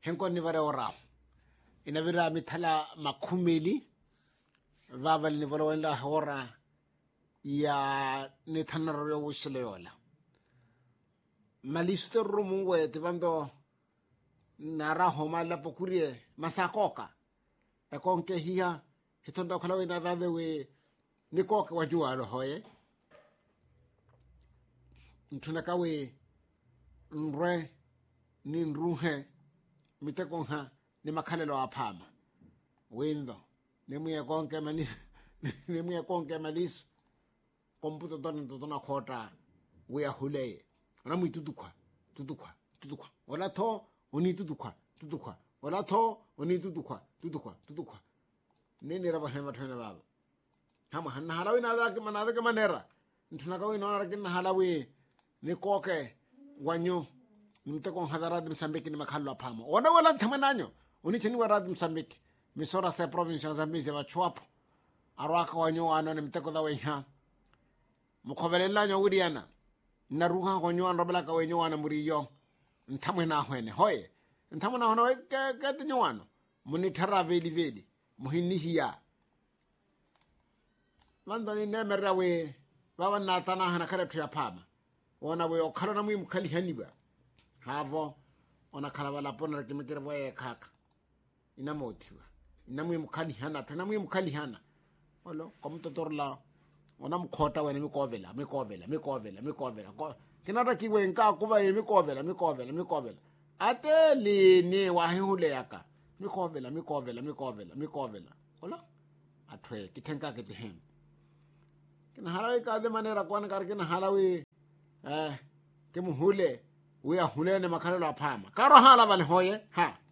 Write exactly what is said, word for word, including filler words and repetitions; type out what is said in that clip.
henko ni vare ora ina vira mithala makhumeli vaval ni valo wenda hora ya ni thanaro yo wishile yola malisto rumungwe tibando nara homa la pokurie masakoka ekonke hiya hitonda khala wena vave we nikoke wajua lo hoye ntuna kawe nre ni nruhe mitekonha ni makhalelo aphama wendo nemuye konke mani nemuye konke malis komputo don don khota we ahule ona muitutukwa tutukwa tutukwa wala tho oni tutukwa tutukwa wala tho oni tutukwa tutukwa tutukwa nene raba hema thena baba hama hanna halawi na da ke manada ke manera ntuna ka we nona ke na halawi ni koke wanyo nimteko hadara dim sambeki ni makhallo aphama ona wala thamananyo oni chini wara dim sambeki misora se province Zambezi wa chwapo arwaka wanyo ano nimteko da we ha mukhovelela nyo uriana na ruha gonyo an robela ka wenyo ana muriyo nthamwe na hwene hoye nthamwe na hono ke ke tinyo muni thara veli veli muhini hiya mandani ne merawe baba na tana hana kare thya phama ona we okhala na mu mukhali haniba havo ona khala bala pona ke mikere boye khaka ina mothiwa ina mu mukhali hana thana mu mukhali hana olo komtotorla ona mkhota wena mikovela mikovela mikovela mikovela kinata kiwe nka kuva ye mikovela mikovela mikovela ate lini wa hule yaka mikovela mikovela mikovela mikovela ola athwe kithenka ke tehem kina halawi ka de manera kwana kar kina halawi eh ke muhule we ahule ne makhalelo aphama karo hala bale hoye ha